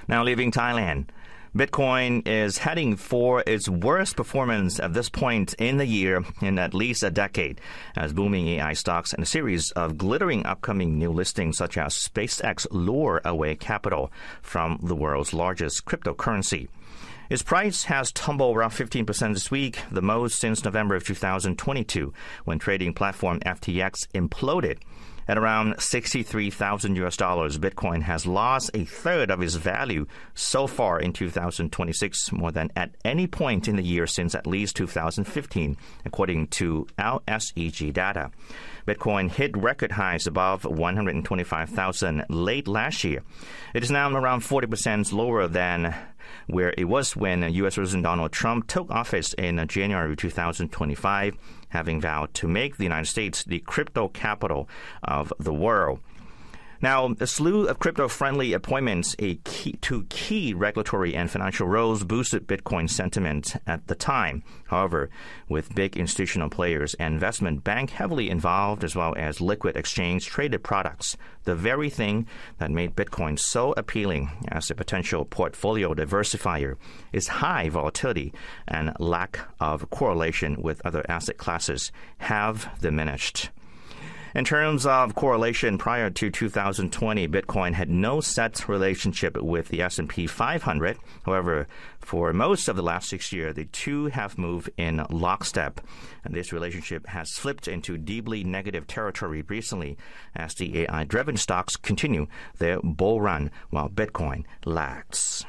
Now leaving Thailand, Bitcoin is heading for its worst performance at this point in the year in at least a decade, as booming AI stocks and a series of glittering upcoming new listings such as SpaceX lure away capital from the world's largest cryptocurrency. Its price has tumbled around 15% this week, the most since November of 2022, when trading platform FTX imploded. At around $63,000 US, Bitcoin has lost a third of its value so far in 2026, more than at any point in the year since at least 2015, according to LSEG data. Bitcoin hit record highs above 125,000 late last year. It is now around 40% lower than where it was when U.S. President Donald Trump took office in January 2025, having vowed to make the United States the crypto capital of the world. Now, a slew of crypto-friendly appointments to key regulatory and financial roles boosted Bitcoin sentiment at the time. However, with big institutional players and investment bank heavily involved, as well as liquid exchange-traded products, the very thing that made Bitcoin so appealing as a potential portfolio diversifier is high volatility and lack of correlation with other asset classes have diminished. In terms of correlation, prior to 2020, Bitcoin had no set relationship with the S&P 500. However, for most of the last 6 years, the two have moved in lockstep. And this relationship has flipped into deeply negative territory recently as the AI-driven stocks continue their bull run while Bitcoin lags.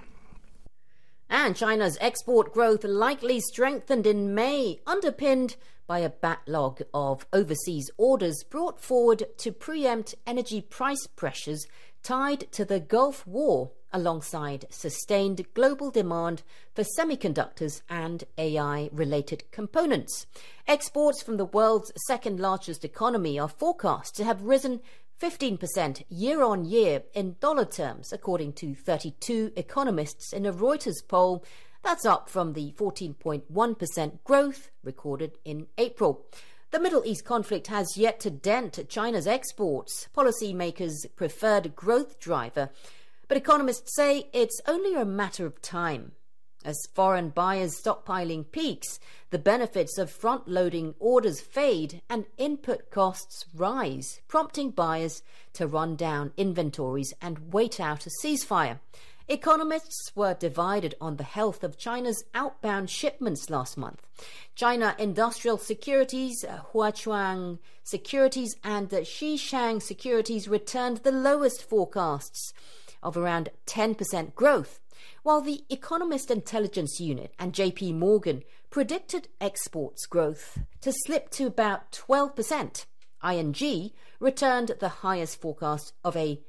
And China's export growth likely strengthened in May, underpinned by a backlog of overseas orders brought forward to preempt energy price pressures tied to the Gulf War, alongside sustained global demand for semiconductors and AI-related components. Exports from the world's second-largest economy are forecast to have risen 15% year-on-year in dollar terms, according to 32 economists in a Reuters poll. That's up from the 14.1% growth recorded in April. The Middle East conflict has yet to dent China's exports, policymakers' preferred growth driver, but economists say it's only a matter of time. As foreign buyers' stockpiling peaks, the benefits of front-loading orders fade and input costs rise, prompting buyers to run down inventories and wait out a ceasefire. Economists were divided on the health of China's outbound shipments last month. China Industrial Securities, Huachuang Securities and Xishang Securities returned the lowest forecasts of around 10% growth, while the Economist Intelligence Unit and JP Morgan predicted exports growth to slip to about 12%. ING returned the highest forecast of a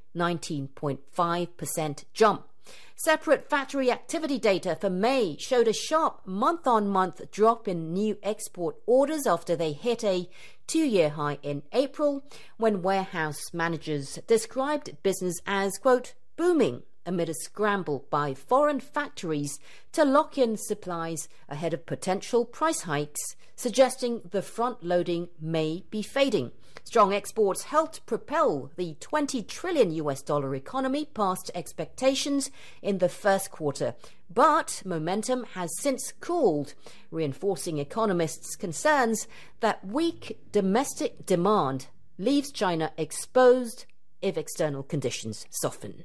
19.5% jump. Separate factory activity data for May showed a sharp month-on-month drop in new export orders after they hit a two-year high in April, when warehouse managers described business as, quote, booming amid a scramble by foreign factories to lock in supplies ahead of potential price hikes, suggesting the front-loading may be fading. Strong exports helped propel the $20 trillion economy past expectations in the first quarter, but momentum has since cooled, reinforcing economists' concerns that weak domestic demand leaves China exposed if external conditions soften.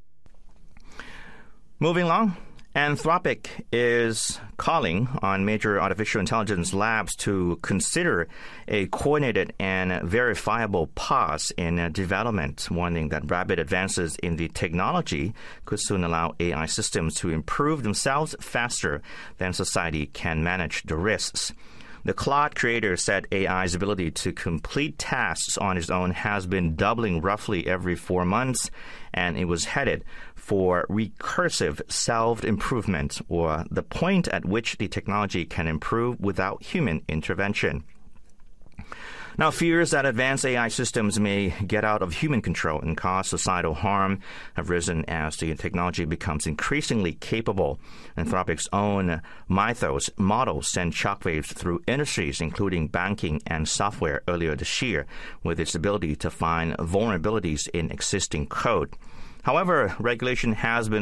Moving along, Anthropic is calling on major artificial intelligence labs to consider a coordinated and verifiable pause in development, warning that rapid advances in the technology could soon allow AI systems to improve themselves faster than society can manage the risks. The Claude creator said AI's ability to complete tasks on its own has been doubling roughly every 4 months, and it was headed for recursive self-improvement, or the point at which the technology can improve without human intervention. Now, fears that advanced AI systems may get out of human control and cause societal harm have risen as the technology becomes increasingly capable. Anthropic's own Mythos model sent shockwaves through industries, including banking and software, earlier this year, with its ability to find vulnerabilities in existing code. However, regulation has been